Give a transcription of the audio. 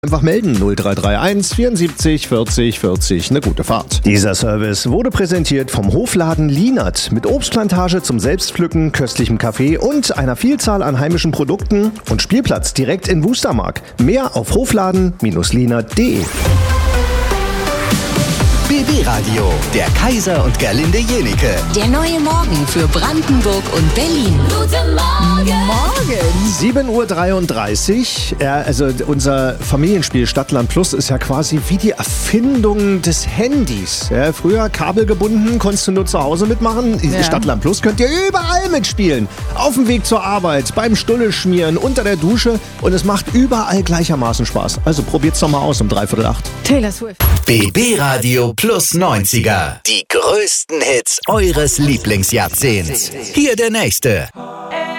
Einfach melden 0331 74 40 40. Eine gute Fahrt. Dieser Service wurde präsentiert vom Hofladen Lienert mit Obstplantage zum Selbstpflücken, köstlichem Kaffee und einer Vielzahl an heimischen Produkten und Spielplatz direkt in Wustermark. Mehr auf hofladen-lienert.de. BB Radio, der Kaiser und Gerlinde Jenike. Der neue Morgen für Brandenburg und Berlin. Guten Morgen! Morgen! 7.33 Uhr. Also unser Familienspiel Stadtland Plus ist ja quasi wie die Erfindung des Handys. Ja, früher kabelgebunden, konntest du nur zu Hause mitmachen. Ja. Stadtland Plus könnt ihr überall mitspielen. Auf dem Weg zur Arbeit, beim Stulle schmieren, unter der Dusche. Und es macht überall gleichermaßen Spaß. Also probiert's doch mal aus um 7:45. Taylor Swift. BB Radio Plus 90er. Die größten Hits eures Lieblingsjahrzehnts. Hier der nächste.